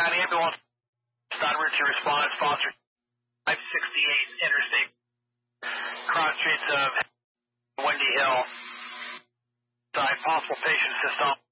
County Ambulance, emergency response, Foster 568 Interstate, cross streets of Windy Hill, side possible patient assist on